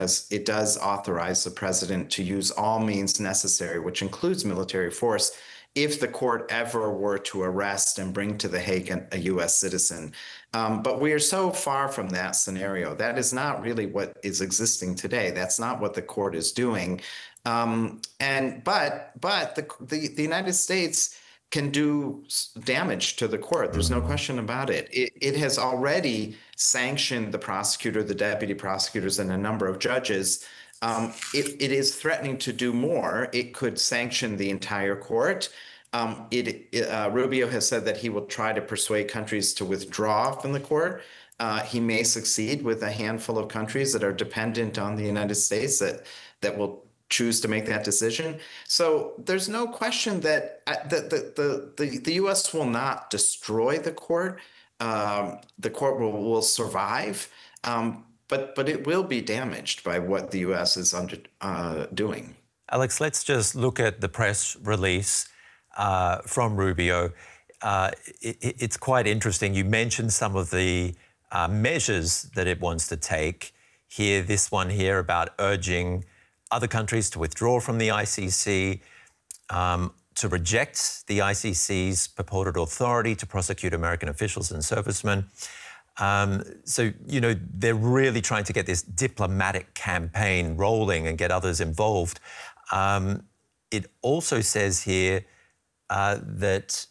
it does authorize the president to use all means necessary, which includes military force, if the court ever were to arrest and bring to The Hague a U.S. citizen. But we are so far from that scenario. That is not really what is existing today. That's not what the court is doing. But the United States can do damage to the court. There's no question about it. It has already sanctioned the prosecutor, the deputy prosecutors, and a number of judges. It is threatening to do more. It could sanction the entire court. Rubio has said that he will try to persuade countries to withdraw from the court. He may succeed with a handful of countries that are dependent on the United States that will choose to make that decision. So there's no question that the U.S. will not destroy the court. The court will survive, but it will be damaged by what the U.S. is doing. Alex, let's just look at the press release from Rubio. It's quite interesting. You mentioned some of the measures that it wants to take here. This one here about urging other countries to withdraw from the ICC, to reject the ICC's purported authority to prosecute American officials and servicemen. So, you know, they're really trying to get this diplomatic campaign rolling and get others involved. It also says here that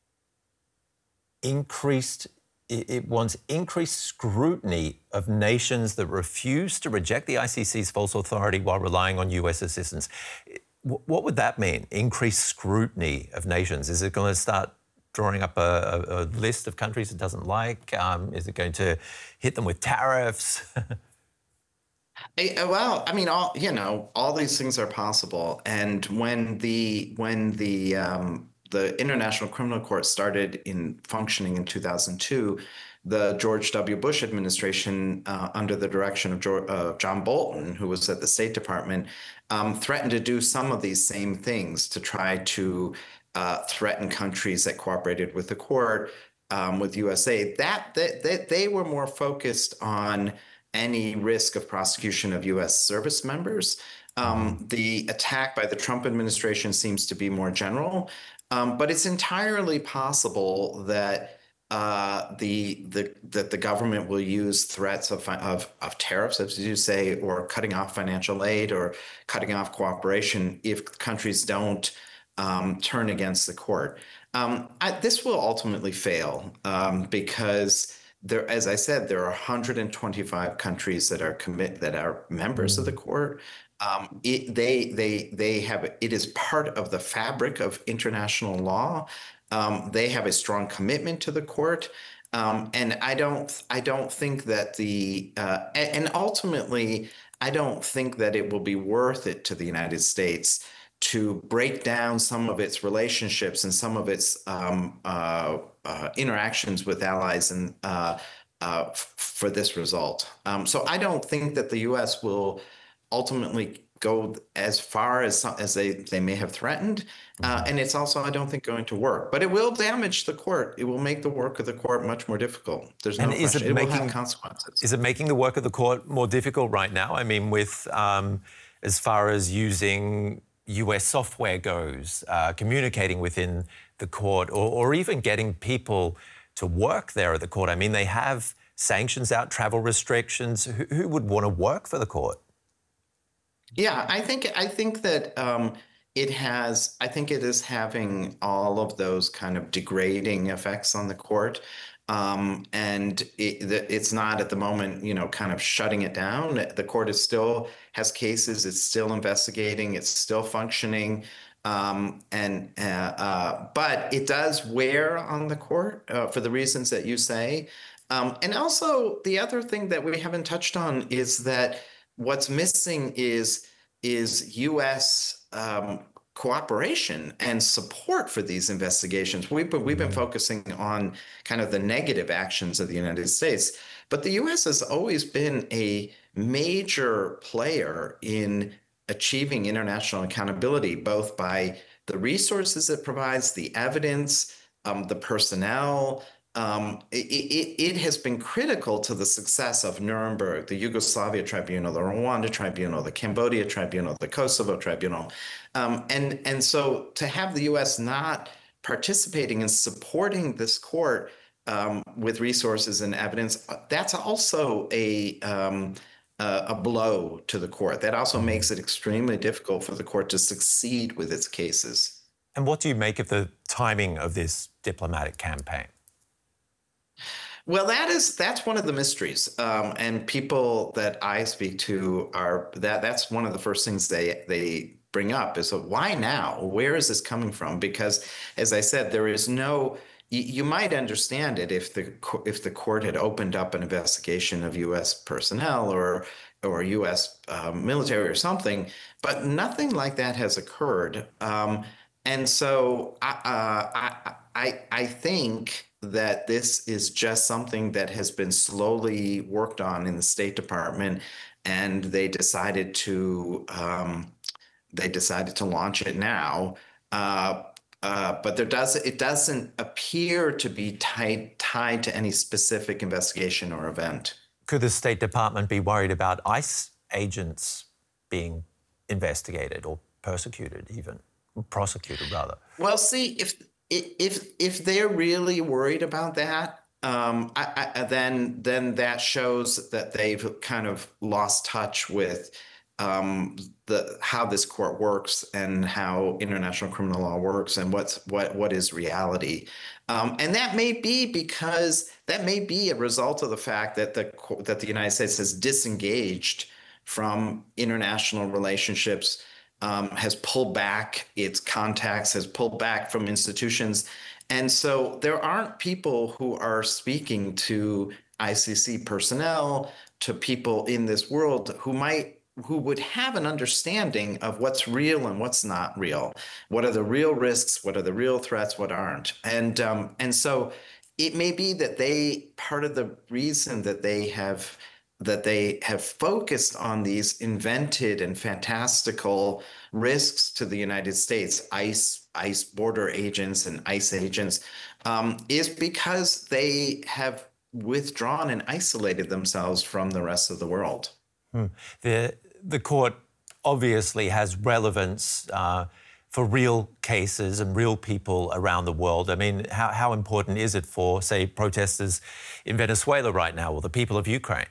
it wants increased scrutiny of nations that refuse to reject the ICC's false authority while relying on US assistance. What would that mean, increased scrutiny of nations? Is it going to start drawing up a list of countries it doesn't like? Is it going to hit them with tariffs? Well, I mean, all these things are possible. And when the International Criminal Court started functioning in 2002, the George W. Bush administration, under the direction of John Bolton, who was at the State Department, threatened to do some of these same things to try to threaten countries that cooperated with the court, with USA. They were more focused on any risk of prosecution of U.S. service members. The attack by the Trump administration seems to be more general. But it's entirely possible that the government will use threats of tariffs, as you say, or cutting off financial aid or cutting off cooperation if countries don't turn against the court. This will ultimately fail because as I said, there are 125 countries that are members of the court. It is part of the fabric of international law. They have a strong commitment to the court, and I don't think that and ultimately I don't think that it will be worth it to the United States to break down some of its relationships and some of its interactions with allies and for this result. So I don't think that the U.S. will ultimately go as far as they may have threatened. And it's also, I don't think, going to work. But it will damage the court. It will make the work of the court much more difficult. There's no question. It will have consequences. Is it making the work of the court more difficult right now? I mean, with as far as using US software goes, communicating within the court, or even getting people to work there at the court. I mean, they have sanctions out, travel restrictions. Who would want to work for the court? Yeah, I think that it is having all of those kind of degrading effects on the court. And it's not at the moment, kind of shutting it down. The court has cases. It's still investigating. It's still functioning. But it does wear on the court for the reasons that you say. And also the other thing that we haven't touched on is that what's missing is U.S. cooperation and support for these investigations. We've been focusing on kind of the negative actions of the United States, but the U.S. has always been a major player in achieving international accountability, both by the resources it provides, the evidence, the personnel, it has been critical to the success of Nuremberg, the Yugoslavia Tribunal, the Rwanda Tribunal, the Cambodia Tribunal, the Kosovo Tribunal. And so to have the U.S. not participating and supporting this court with resources and evidence, that's also a blow to the court. That also makes it extremely difficult for the court to succeed with its cases. And what do you make of the timing of this diplomatic campaign? Well, that's one of the mysteries, and people that I speak to are that's one of the first things they bring up is why now? Where is this coming from? Because, as I said, there is no. You might understand it if the court had opened up an investigation of U.S. personnel or U.S. Military or something, but nothing like that has occurred. And so I think that this is just something that has been slowly worked on in the State Department, and they decided to launch it now. But it doesn't appear to be tied to any specific investigation or event. Could the State Department be worried about ICE agents being investigated or persecuted, even prosecuted rather? Well, see, if they're really worried about that, then that shows that they've kind of lost touch with how this court works and how international criminal law works and what is reality. And that may be a result of the fact that the United States has disengaged from international relationships, has pulled back its contacts, has pulled back from institutions. And so there aren't people who are speaking to ICC personnel, to people in this world who would have an understanding of what's real and what's not real. What are the real risks? What are the real threats? What aren't? And so it may be that part of the reason that they have focused on these invented and fantastical risks to the United States, ICE border agents and ICE agents, is because they have withdrawn and isolated themselves from the rest of the world. The court obviously has relevance for real cases and real people around the world. I mean, how important is it for, say, protesters in Venezuela right now or the people of Ukraine?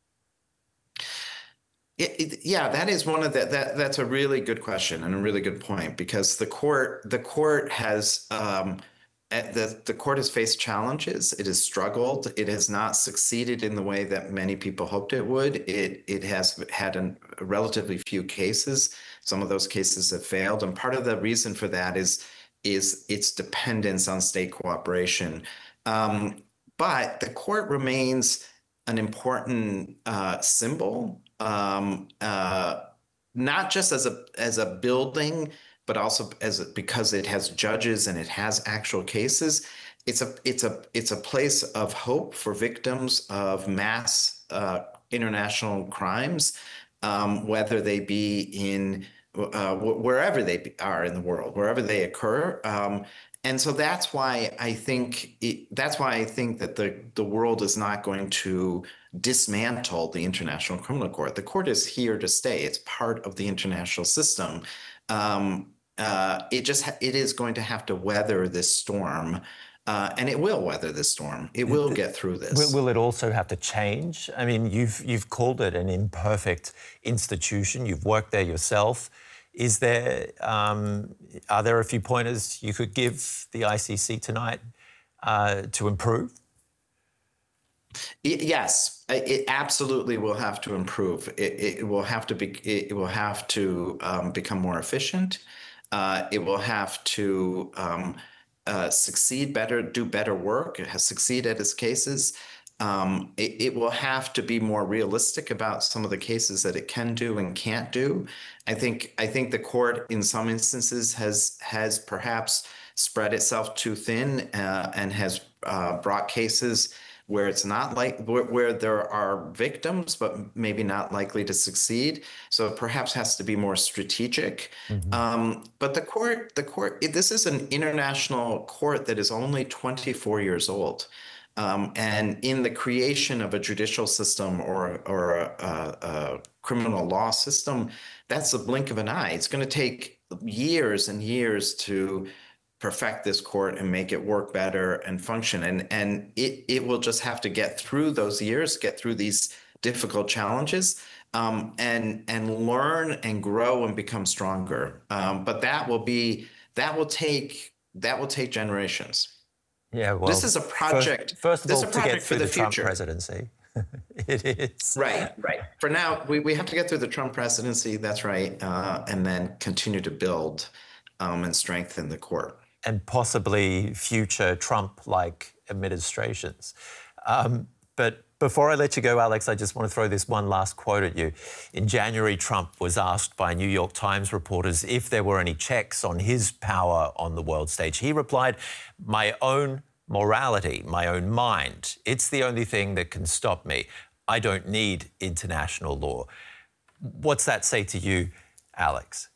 Yeah, that is one of that's a really good question and a really good point, because the court has the court has faced challenges. It has struggled. It has not succeeded in the way that many people hoped it would. It has had a relatively few cases. Some of those cases have failed, and part of the reason for that is its dependence on state cooperation. But the court remains an important symbol, not just as a building, but also because it has judges and it has actual cases. It's a place of hope for victims of mass international crimes, whether they be in wherever they are in the world, wherever they occur. And so that's why I think that the world is not going to dismantle the International Criminal Court. The court is here to stay. It's part of the international system. It is going to have to weather this storm, and it will weather this storm. It will get through this. Will it also have to change? I mean, you've called it an imperfect institution. You've worked there yourself. Are there a few pointers you could give the ICC tonight to improve? Yes, it absolutely will have to improve. It will have to become more efficient. It will have to succeed better, do better work. It has succeeded at its cases. It will have to be more realistic about some of the cases that it can do and can't do. I think the court, in some instances, has perhaps spread itself too thin and has brought cases where it's not where there are victims, but maybe not likely to succeed. So it perhaps has to be more strategic. Mm-hmm. But the court, this is an international court that is only 24 years old. And in the creation of a judicial system or a criminal law system, that's the blink of an eye. It's going to take years and years to perfect this court and make it work better and function. And it will just have to get through those years, get through these difficult challenges, and learn and grow and become stronger. But that will take generations. Yeah, well, This is a project. First of this all, is a to project get for through the the Trump future. presidency, it is. Right. For now, we have to get through the Trump presidency. That's right, and then continue to build and strengthen the court. And possibly future Trump-like administrations. But before I let you go, Alex, I just want to throw this one last quote at you. In January, Trump was asked by New York Times reporters if there were any checks on his power on the world stage. He replied, "My own morality, my own mind. It's the only thing that can stop me. I don't need international law." What's that say to you, Alex?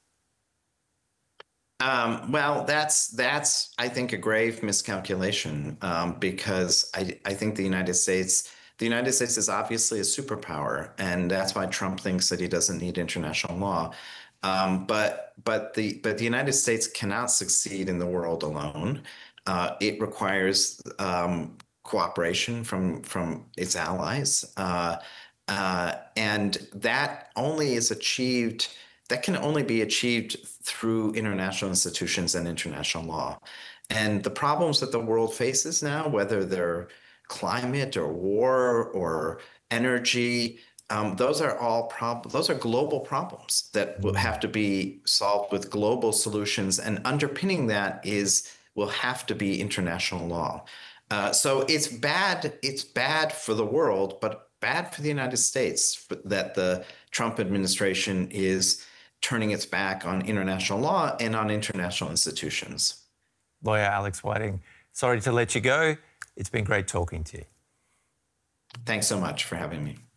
Well, that's I think a grave miscalculation, because I think the United States is obviously a superpower, and that's why Trump thinks that he doesn't need international law. But the United States cannot succeed in the world alone. It requires cooperation from its allies, and that can only be achieved through international institutions and international law. And the problems that the world faces now, whether they're climate or war or energy, those are global problems that will have to be solved with global solutions. And underpinning that will have to be international law. So it's bad for the world, but bad for the United States that the Trump administration is turning its back on international law and on international institutions. Lawyer Alex Whiting, sorry to let you go. It's been great talking to you. Thanks so much for having me.